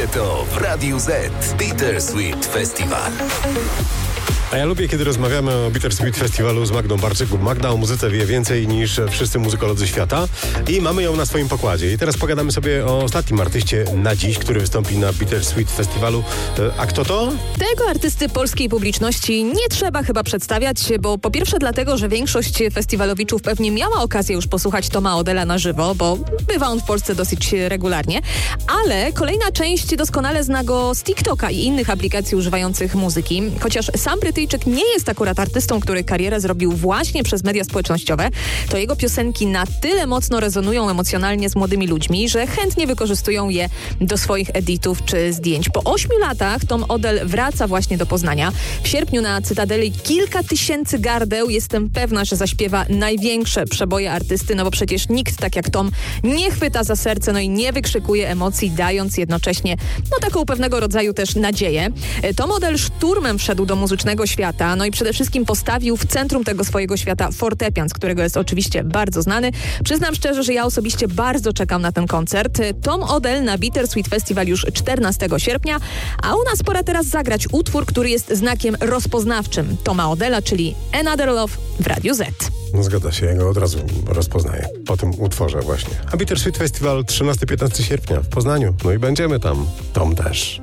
kobieto w Radiu Z. Bittersweet Festival. A ja lubię, kiedy rozmawiamy o Bittersweet Festiwalu z Magdą Barczyk, bo Magda o muzyce wie więcej niż wszyscy muzykolodzy świata i mamy ją na swoim pokładzie. I teraz pogadamy sobie o ostatnim artyście na dziś, który wystąpi na Bittersweet Festiwalu. A kto to? Tego artysty polskiej publiczności nie trzeba chyba przedstawiać, bo po pierwsze dlatego, że większość festiwalowiczów pewnie miała okazję już posłuchać Toma Odella na żywo, bo bywa on w Polsce dosyć regularnie, ale kolejna część doskonale zna go z TikToka i innych aplikacji używających muzyki, chociaż sam Brytyjczyk nie jest akurat artystą, który karierę zrobił właśnie przez media społecznościowe, to jego piosenki na tyle mocno rezonują emocjonalnie z młodymi ludźmi, że chętnie wykorzystują je do swoich editów czy zdjęć. Po 8 latach Tom Odell wraca właśnie do Poznania. W sierpniu na Cytadeli kilka tysięcy gardeł. Jestem pewna, że zaśpiewa największe przeboje artysty, no bo przecież nikt tak jak Tom nie chwyta za serce, no i nie wykrzykuje emocji, dając jednocześnie taką pewnego rodzaju też nadzieję. Tom Odell szturmem wszedł do muzycznego świata, no i przede wszystkim postawił w centrum tego swojego świata fortepian, z którego jest oczywiście bardzo znany. Przyznam szczerze, że ja osobiście bardzo czekam na ten koncert. Tom Odell na Bittersweet Festival już 14 sierpnia, a u nas pora teraz zagrać utwór, który jest znakiem rozpoznawczym Toma Odella, czyli Another Love w Radiu Z. No zgadza się, ja go od razu rozpoznaję po tym utworze właśnie. A Bittersweet Festival 13-15 sierpnia w Poznaniu. No i będziemy tam. Tom też.